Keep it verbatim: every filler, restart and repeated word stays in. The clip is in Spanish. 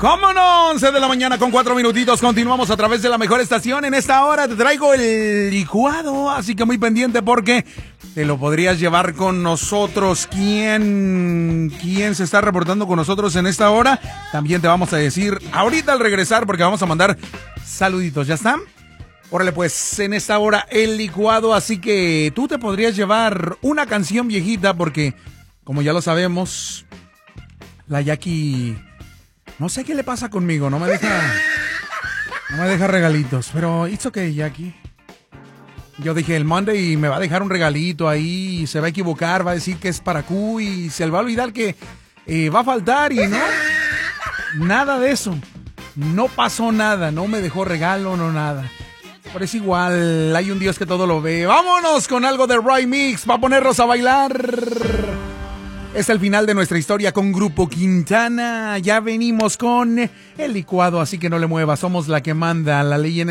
¿Cómo no? once de la mañana con cuatro minutitos. Continuamos a través de la mejor estación. En esta hora te traigo el licuado, así que muy pendiente porque te lo podrías llevar con nosotros. ¿Quién, quién se está reportando con nosotros en esta hora? También te vamos a decir ahorita al regresar porque vamos a mandar saluditos. ¿Ya están? Órale, pues en esta hora el licuado, así que tú te podrías llevar una canción viejita porque, como ya lo sabemos, la Jackie... No sé qué le pasa conmigo, no me deja, no me deja regalitos, pero it's okay, Jackie. Yo dije, el Monday me va a dejar un regalito ahí, se va a equivocar, va a decir que es para Q y se le va a olvidar que eh, va a faltar y no, nada de eso. No pasó nada, no me dejó regalo, no nada. Pero es igual, hay un Dios que todo lo ve. Vámonos con algo de Roy Mix para ponernos a bailar. Es el final de nuestra historia con Grupo Quintana. Ya venimos con el licuado, así que no le muevas. Somos la que manda, la ley en